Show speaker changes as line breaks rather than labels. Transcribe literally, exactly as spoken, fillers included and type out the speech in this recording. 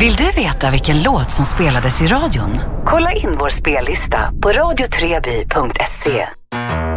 Vill du veta vilken låt som spelades i radion? Kolla in vår spellista på radio treby punkt se.